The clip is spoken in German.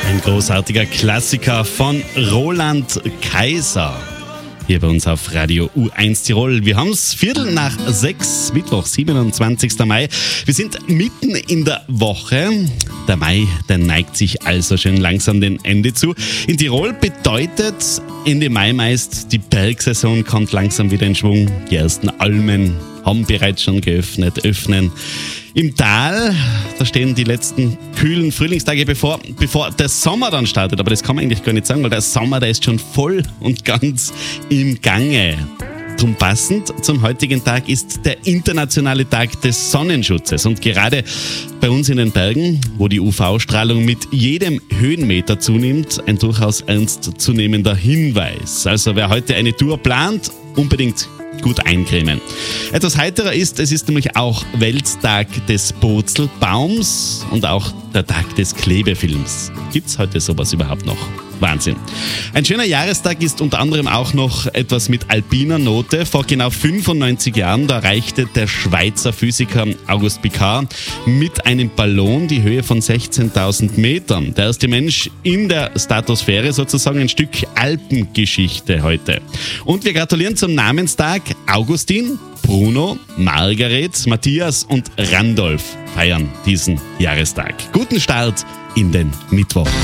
Ein großartiger Klassiker von Roland Kaiser. Hier bei uns auf Radio U1 Tirol. Wir haben es 5:45, Mittwoch, 27. Mai. Wir sind mitten in der Woche. Der Mai, der neigt sich also schon langsam dem Ende zu. In Tirol bedeutet Ende Mai meist, die Bergsaison kommt langsam wieder in Schwung. Die ersten Almen haben bereits schon öffnen. Im Tal, da stehen die letzten kühlen Frühlingstage bevor der Sommer dann startet. Aber das kann man eigentlich gar nicht sagen, weil der Sommer, der ist schon voll und ganz im Gange. Drum passend zum heutigen Tag ist der internationale Tag des Sonnenschutzes. Und gerade bei uns in den Bergen, wo die UV-Strahlung mit jedem Höhenmeter zunimmt, ein durchaus ernstzunehmender Hinweis. Also wer heute eine Tour plant, unbedingt gut eincremen. Etwas heiterer ist, es ist nämlich auch Welttag des Purzelbaums und auch der Tag des Klebefilms. Gibt's heute sowas überhaupt noch? Wahnsinn. Ein schöner Jahrestag ist unter anderem auch noch etwas mit alpiner Note. Vor genau 95 Jahren, da erreichte der Schweizer Physiker Auguste Piccard mit einem Ballon die Höhe von 16.000 Metern. Der erste Mensch in der Stratosphäre, sozusagen ein Stück Alpengeschichte heute. Und wir gratulieren zum Namenstag. Augustin, Bruno, Margaret, Matthias und Randolph feiern diesen Jahrestag. Guten Start in den Mittwoch.